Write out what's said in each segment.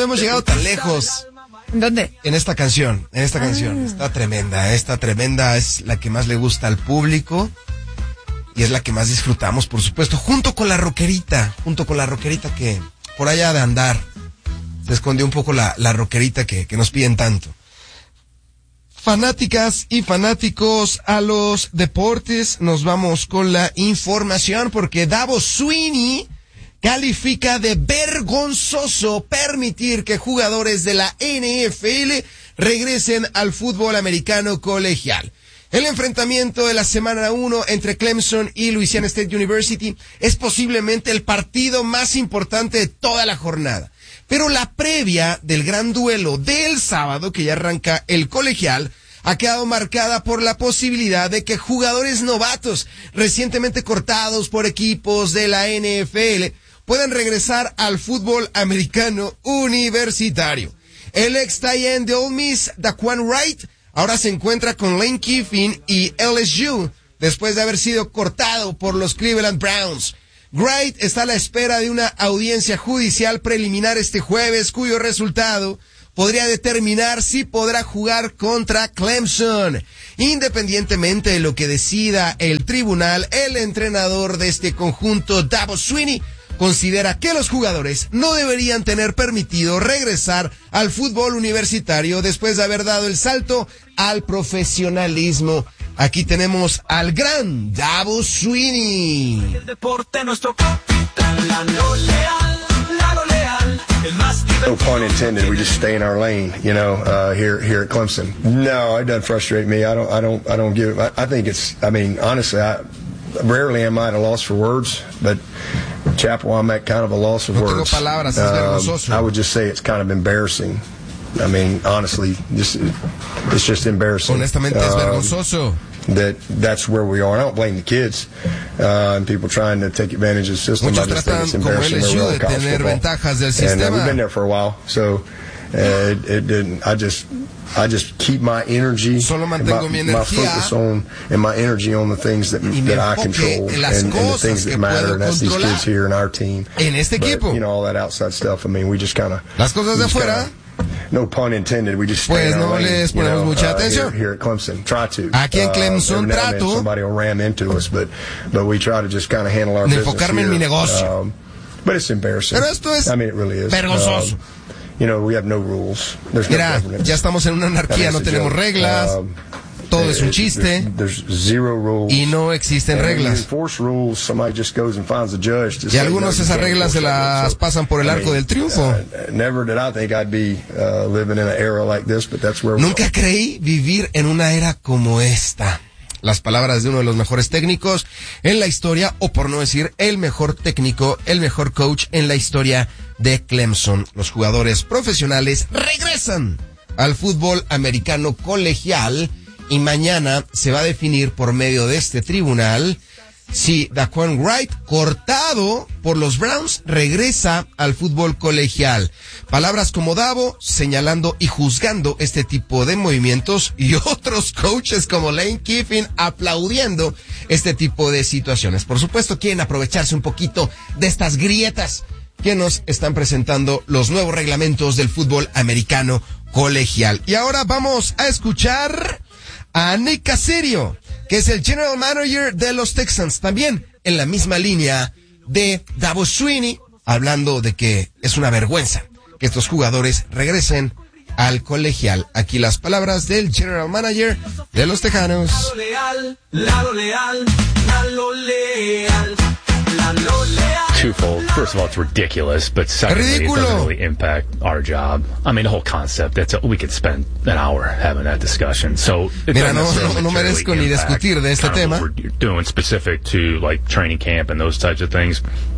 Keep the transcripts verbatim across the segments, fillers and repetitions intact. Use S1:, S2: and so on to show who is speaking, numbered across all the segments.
S1: habíamos llegado tan lejos.
S2: ¿Dónde?
S1: En esta canción, en esta ah. canción. Está tremenda, esta tremenda es la que más le gusta al público. Y es la que más disfrutamos, por supuesto, junto con la rockerita, junto con la rockerita que por allá de andar se escondió un poco la, la rockerita que, que nos piden tanto. Fanáticas y fanáticos a los deportes, nos vamos con la información porque Dabo Swinney califica de vergonzoso permitir que jugadores de la N F L regresen al fútbol americano colegial. El enfrentamiento de la semana uno entre Clemson y Louisiana State University es posiblemente el partido más importante de toda la jornada. Pero la previa del gran duelo del sábado, que ya arranca el colegial, ha quedado marcada por la posibilidad de que jugadores novatos, recientemente cortados por equipos de la N F L, puedan regresar al fútbol americano universitario. El ex tight end de Ole Miss, Daquan Wright, ahora se encuentra con Lane Kiffin y L S U, después de haber sido cortado por los Cleveland Browns. Wright está a la espera de una audiencia judicial preliminar este jueves, cuyo resultado podría determinar si podrá jugar contra Clemson. Independientemente de lo que decida el tribunal, el entrenador de este conjunto, Dabo Swinney, considera que los jugadores no deberían tener permitido regresar al fútbol universitario después de haber dado el salto al profesionalismo. Aquí tenemos al gran Dabo Swinney.
S3: El deporte nuestro capitán, la no leal, la no leal, el más divertido.
S4: No pun intended. We just stay in our lane, you know, uh, here here at Clemson. No, it doesn't frustrate me. I don't I don't I don't give. I, I think it's. I mean, honestly, I rarely am I at a loss for words, but Chapel, I'm at kind of a loss of
S1: no
S4: words.
S1: Tengo palabras, es vergonzoso.
S4: Um, I would just say it's kind of embarrassing. I mean, honestly, just it's just embarrassing.
S1: Honestamente um, es vergonzoso.
S4: That that's where we are. I don't blame the kids uh, and people trying to take advantage of the system.
S1: Muchos
S4: I just think it's embarrassing.
S1: L S U de tener ventajas del sistema.
S4: And uh, we've been there for a while, so uh, it, it didn't. I just I just keep my energy,
S1: Solo mantengo
S4: my,
S1: mi energía,
S4: my focus on, and my energy on the things that that I control and, and the things that matter. And that's these kids here and our team.
S1: En este
S4: but,
S1: equipo.
S4: You know, all that outside stuff. I mean, we just kind of
S1: las cosas de afuera.
S4: No pun intended. We just
S1: pues
S4: stay in our
S1: no
S4: lane,
S1: les ponemos
S4: you know,
S1: mucha
S4: uh,
S1: atención.
S4: Here, here at Clemson, try to.
S1: Aquí en Clemson
S4: uh,
S1: trato.
S4: Somebody will ram into us, but but we try to just kind of handle our
S1: de
S4: business
S1: enfocarme
S4: here.
S1: en mi negocio.
S4: Um, but it's embarrassing.
S1: Pero esto es
S4: I mean, it really is.
S1: vergonzoso.
S4: Um, you know, we have no rules. There's
S1: Mira,
S4: no governance.
S1: Ya estamos en una anarquía, no tenemos
S4: joke.
S1: reglas.
S4: Um,
S1: Todo es un chiste.
S4: There's, there's zero rules.
S1: Y no existen
S4: and
S1: reglas.
S4: Rules, somebody just goes and finds a judge to
S1: y
S4: say,
S1: algunos
S4: no,
S1: esas reglas se las so, pasan por el arco I mean, del triunfo.
S4: Uh, never did I think I'd be uh, living in an era like this, but that's where
S1: Nunca creí vivir en una era como esta. Las palabras de uno de los mejores técnicos en la historia, o por no decir el mejor técnico, el mejor coach en la historia de Clemson. Los jugadores profesionales regresan al fútbol americano colegial y mañana se va a definir por medio de este tribunal si Daquan Wright, cortado por los Browns, regresa al fútbol colegial. Palabras como Dabo señalando y juzgando este tipo de movimientos y otros coaches como Lane Kiffin aplaudiendo este tipo de situaciones. Por supuesto, quieren aprovecharse un poquito de estas grietas que nos están presentando los nuevos reglamentos del fútbol americano colegial. Y ahora vamos a escuchar a Nick Caserio, que es el general manager de los Texans, también en la misma línea de Dabo Swinney, hablando de que es una vergüenza que estos jugadores regresen al colegial. Aquí las palabras del general manager de los Tejanos.
S3: Lalo leal, Lalo leal, Lalo leal, Lalo leal.
S5: Twofold. First of all, it's ridiculous, but secondly, it doesn't really impact our job. I mean, the whole concept, that's a, we could spend an hour having that discussion. So it
S1: Mira,
S5: doesn't
S1: no, no, no merezco ni discutir de este tema.
S5: What we're doing specific to like training camp and those types of things.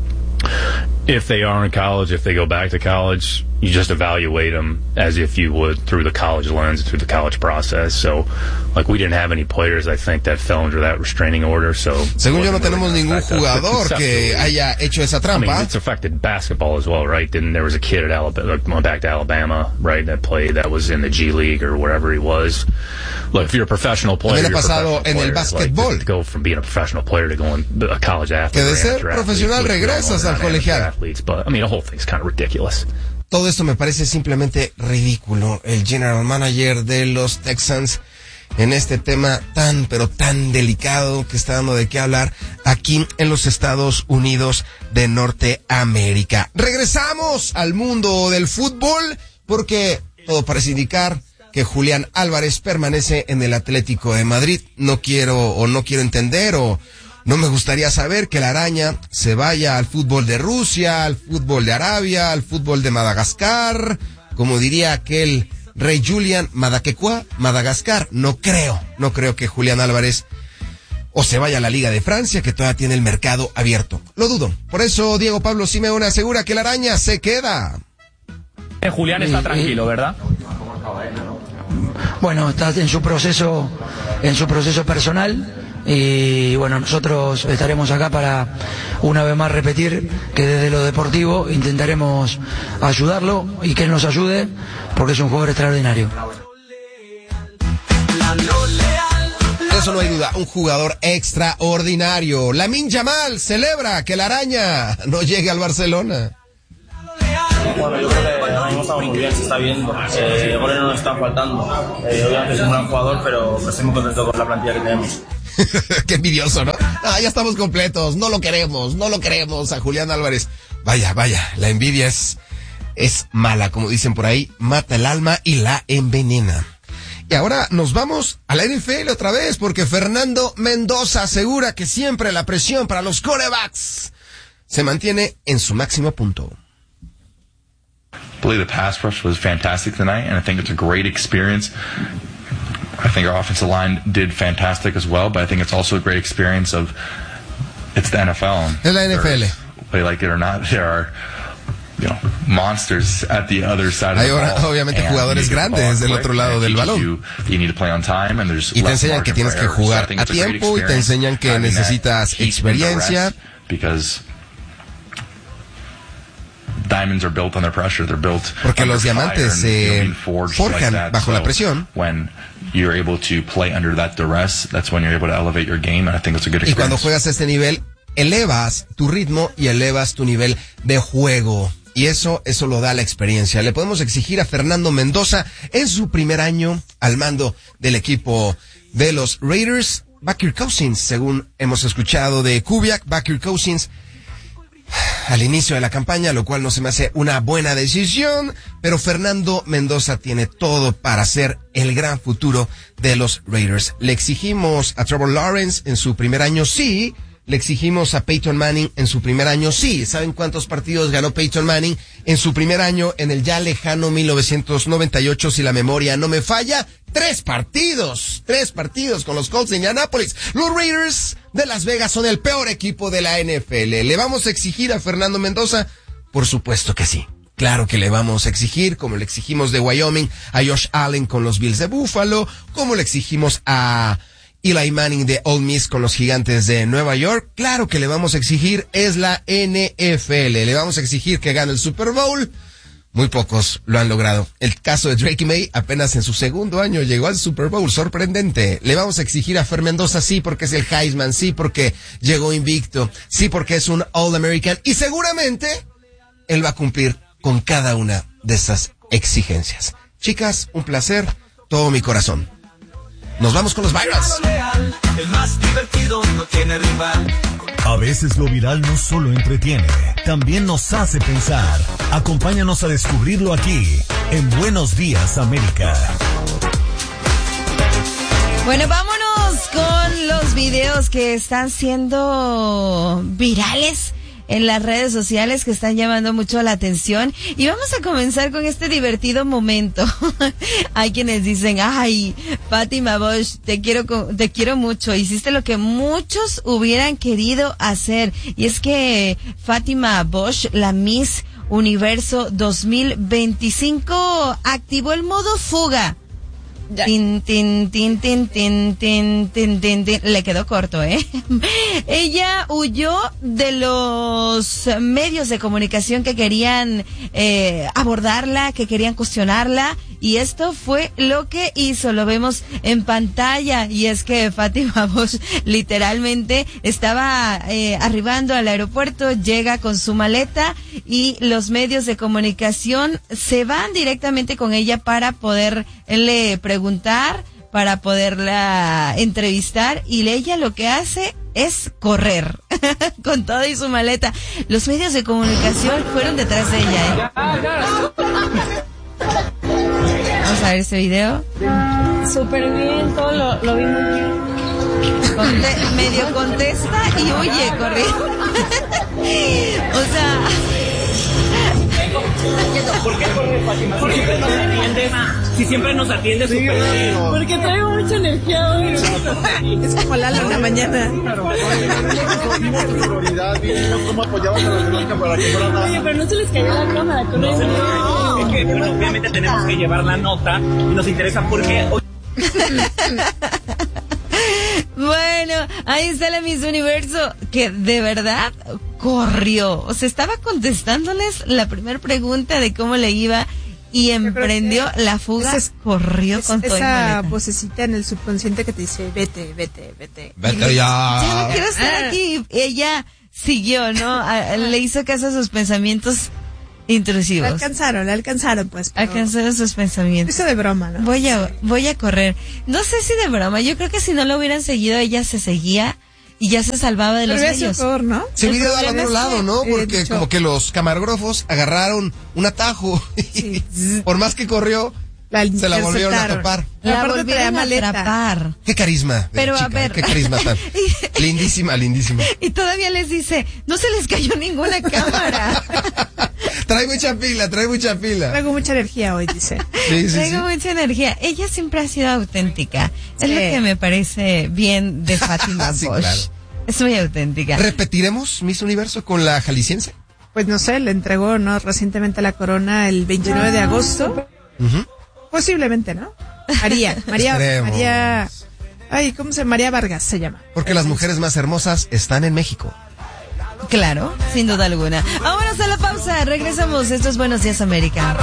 S5: If they are in college, if they go back to college, you just evaluate them as if you would through the college lens, through the college process. So, like, we didn't have any players, I think, that fell under that restraining order. So,
S1: según yo, no tenemos ningún jugador que haya hecho esa trampa.
S5: I mean, it's affected basketball as well, right? Then there was a kid at Alabama, went back to Alabama, right, that played, that was in the G League or wherever he was. Look, if you're a professional player,
S1: you're a professional
S5: en
S1: player. El básquetbol.
S5: Like, to go from being a professional player to going a college athlete.
S1: Que de ser profesional regresas al colegial.
S5: Athletes, but I mean, the whole thing's kind of ridiculous.
S1: todo esto me parece simplemente ridículo. El general manager de los Texans en este tema tan, pero tan delicado que está dando de qué hablar aquí en los Estados Unidos de Norteamérica. Regresamos al mundo del fútbol porque todo parece indicar que Julián Álvarez permanece en el Atlético de Madrid. No quiero o no quiero entender o no me gustaría saber que la araña se vaya al fútbol de Rusia, al fútbol de Arabia, al fútbol de Madagascar, como diría aquel Rey Julian, Madaquecua, Madagascar. No creo, no creo que Julián Álvarez o se vaya a la Liga de Francia, que todavía tiene el mercado abierto. Lo dudo. Por eso Diego Pablo Simeone asegura que la araña se queda.
S2: Eh, Julián está tranquilo, ¿verdad?
S6: Bueno, está en su proceso, en su proceso personal. Y bueno, nosotros estaremos acá para una vez más repetir que desde lo deportivo intentaremos ayudarlo y que él nos ayude porque es un jugador extraordinario.
S1: Eso no hay duda, un jugador extraordinario. Lamine Yamal celebra que la araña no llegue al Barcelona.
S7: Bueno, yo creo que ahora mismo estamos muy bien, se está viendo. Eh, goles no nos están faltando. Eh, obviamente es un gran jugador, pero estoy muy contento con la plantilla que tenemos.
S1: Qué envidioso, ¿no? Ah, ya estamos completos, no lo queremos, no lo queremos a Julián Álvarez. Vaya, vaya, la envidia es, es mala, como dicen por ahí, mata el alma y la envenena. Y ahora nos vamos a la N F L otra vez, porque Fernando Mendoza asegura que siempre la presión para los quarterbacks se mantiene en su máximo punto.
S8: I believe the pass rush was fantastic tonight, and I think it's a great experience. I think our offensive line did fantastic as well, but I think it's also a great experience of it's the N F L.
S1: Es la N F L.
S8: Play like it or not, there are, you know, monsters at the other side of the ball.
S1: Hay obviamente jugadores grandes del otro lado del balón.
S8: You, you need to play on time, and there's
S1: y te enseñan que tienes que jugar a tiempo y te enseñan que necesitas experiencia.
S8: Because diamonds are built under pressure. They're built
S1: porque los diamantes se forjan
S8: like
S1: bajo la presión.
S8: When you're able to play under that duress, that's when you're able to elevate your game, and I think it's a good experience.
S1: Y cuando juegas a este nivel, elevas tu ritmo y elevas tu nivel de juego. Y eso, eso lo da la experiencia. Le podemos exigir a Fernando Mendoza en su primer año al mando del equipo de los Raiders. Bakir Cousins, según hemos escuchado de Kubiak, Bakir Cousins al inicio de la campaña, lo cual no se me hace una buena decisión, pero Fernando Mendoza tiene todo para ser el gran futuro de los Raiders. Le exigimos a Trevor Lawrence en su primer año, sí. Le exigimos a Peyton Manning en su primer año, sí. ¿Saben cuántos partidos ganó Peyton Manning en su primer año en el ya lejano mil novecientos noventa y ocho, si la memoria no me falla? Tres partidos, tres partidos con los Colts de Indianapolis. Los Raiders de Las Vegas son el peor equipo de la N F L. ¿Le vamos a exigir a Fernando Mendoza? Por supuesto que sí. Claro que le vamos a exigir, como le exigimos de Wyoming a Josh Allen con los Bills de Buffalo, como le exigimos a Eli Manning de Ole Miss con los Gigantes de Nueva York. Claro que le vamos a exigir, es la N F L. Le vamos a exigir que gane el Super Bowl. Muy pocos lo han logrado. El caso de Drake May, apenas en su segundo año llegó al Super Bowl, sorprendente. Le vamos a exigir a Fer Mendoza, sí, porque es el Heisman, sí, porque llegó invicto, sí, porque es un All-American, y seguramente él va a cumplir con cada una de esas exigencias. Chicas, un placer, todo mi corazón. Nos vamos con los virals.
S3: El más divertido no tiene rival.
S9: A veces lo viral no solo entretiene, también nos hace pensar. Acompáñanos a descubrirlo aquí, en Buenos Días América.
S10: Bueno, vámonos con los videos que están siendo virales en las redes sociales, que están llamando mucho la atención, y vamos a comenzar con este divertido momento. Hay quienes dicen, ay, Fátima Bosch, te quiero, te quiero mucho, hiciste lo que muchos hubieran querido hacer, y es que Fátima Bosch, la Miss Universo dos mil veinticinco, activó el modo fuga. Tin, tin, tin, tin, tin, tin, tin, tin, tin. Le quedó corto, ¿eh? Ella huyó de los medios de comunicación que querían eh, abordarla, que querían cuestionarla, y esto fue lo que hizo, lo vemos en pantalla, y es que Fátima Bosch literalmente estaba eh, arribando al aeropuerto, llega con su maleta y los medios de comunicación se van directamente con ella para poderle preguntar, para poderla entrevistar, y ella lo que hace es correr con todo y su maleta. Los medios de comunicación fueron detrás de ella, ¿eh? Vamos a ver ese video.
S11: Súper bien, todo lo, lo vi muy bien.
S10: Conte- medio contesta y huye corriendo. O sea...
S2: ¿Por qué corre, Fátima? Si siempre nos atiendes, si siempre nos atiendes súper bien.
S11: Porque traigo mucha energía hoy. Es como Lalo en la mañana. Oye, pero no se les cayó la cámara. Con
S2: no, no, es que, bueno, obviamente tenemos que llevar la nota y nos interesa porque...
S10: Bueno, ahí está la Miss Universo, que de verdad corrió. O sea, estaba contestándoles la primera pregunta de cómo le iba y emprendió la fuga, es, corrió
S11: es,
S10: con todo.
S11: Esa vocecita en el subconsciente que te dice, vete, vete, vete.
S1: Vete ya.
S10: Ya no quiero estar aquí. Ella siguió, ¿no? A, le hizo caso a sus pensamientos intrusivos.
S11: La alcanzaron, la alcanzaron, pues. Pero...
S10: alcanzaron sus pensamientos.
S11: Eso de broma, ¿no?
S10: Voy a, voy a correr. No sé si de broma. Yo creo que si no lo hubieran seguido, ella se seguía y ya se salvaba de los medios.
S11: Peor, ¿no?
S1: Se hubiera dado al otro lado, ¿no? Porque eh, como que los camarógrafos agarraron un atajo y sí. Por más que corrió, la se la volvieron a topar.
S10: La volvieron a atrapar.
S1: Qué carisma.
S10: Pero
S1: chica,
S10: a ver.
S1: Qué carisma tan. Lindísima, lindísima.
S10: Y todavía les dice, no se les cayó ninguna cámara.
S1: Trae mucha pila, trae mucha pila.
S11: Traigo mucha energía hoy, dice.
S1: Sí, sí,
S10: Traigo
S1: sí.
S10: mucha energía. Ella siempre ha sido auténtica. Sí. Es lo que me parece bien de Fátima
S1: sí,
S10: Bosch.
S1: Claro.
S10: Es muy auténtica.
S1: ¿Repetiremos Miss Universo con la jalisciense?
S11: Pues no sé, le entregó, ¿no? Recientemente la corona el veintinueve de agosto.
S1: Uh-huh.
S11: Posiblemente, ¿no? María, María,
S1: Esperemos.
S11: María, ay, ¿cómo se llama? María Vargas se llama.
S1: Porque las mujeres más hermosas están en México.
S10: Claro, sin duda alguna. Vámonos a la pausa, regresamos. Esto es Buenos Días América.